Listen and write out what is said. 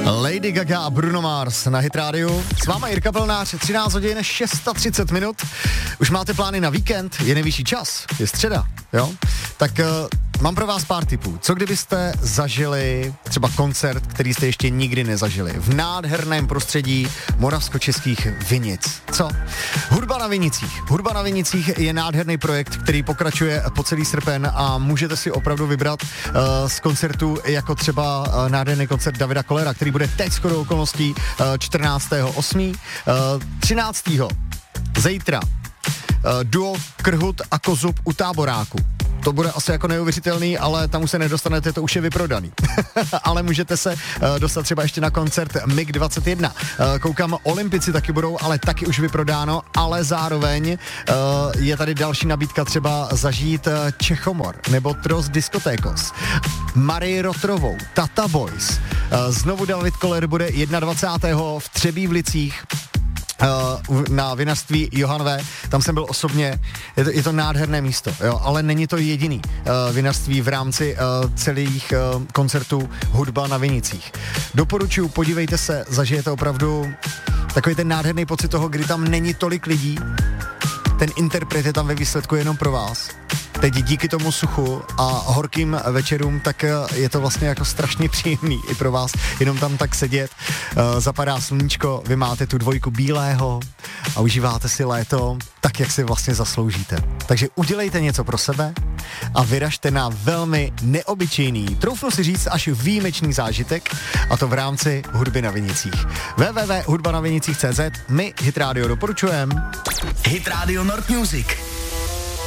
Lady Gaga a Bruno Mars na Hit Radio. S váma Jirka Plnář, 13 hodin 630 minut. Už máte plány na víkend, je nejvyšší čas, je středa, jo? Tak mám pro vás pár tipů. Co kdybyste zažili třeba koncert, který jste ještě nikdy nezažili? V nádherném prostředí moravskočeských vinic. Co? Hudba na vinicích. Hudba na vinicích je nádherný projekt, který pokračuje po celý srpen a můžete si opravdu vybrat z koncertu jako třeba nádherný koncert Davida Kollera, který bude teď shodou okolností 14.8. 13. zítra duo Krhut a Kozub u Táboráku. To bude asi jako neuvěřitelný, ale tam už se nedostanete, to už je vyprodaný. Ale můžete se dostat třeba ještě na koncert MiG-21. Koukám, Olympici taky budou, ale taky už vyprodáno, ale zároveň je tady další nabídka třeba zažít Čechomor nebo Tros Diskotékos, Marii Rotrovou, Tata Boys. Znovu David Koller bude 21. v Třebívlicích na vinařství Johan V. Tam jsem byl osobně, je to nádherné místo, jo, ale není to jediný vinařství v rámci celých koncertů Hudba na vinicích. Doporučuji, podívejte se, zažijete opravdu takový ten nádherný pocit toho, kdy tam není tolik lidí, ten interpret je tam ve výsledku jenom pro vás. Teď díky tomu suchu a horkým večerům, tak je to vlastně jako strašně příjemný i pro vás, jenom tam tak sedět, zapadá sluníčko, vy máte tu dvojku bílého a užíváte si léto tak, jak si vlastně zasloužíte. Takže udělejte něco pro sebe a vyražte na velmi neobyčejný, troufnu si říct až výjimečný zážitek, a to v rámci Hudby na vinicích. www.hudbanavinicích.cz. My Hit Radio doporučujeme. Hit Radio Nord Music.